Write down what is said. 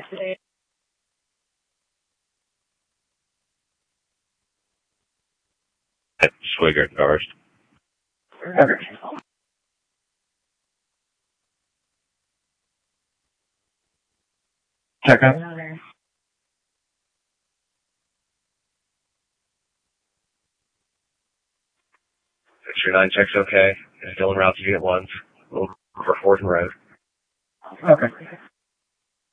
Swigert cars. Okay. Check out. 639 checks okay. Dylan routes unit 1. Over 4th and Road. Okay.